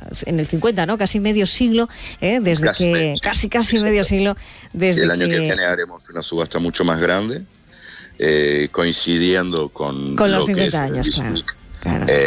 en el 50, ¿no? Casi medio siglo, desde casi medio siglo desde el año que viene haremos una subasta mucho más grande, coincidiendo con los 50 años, claro.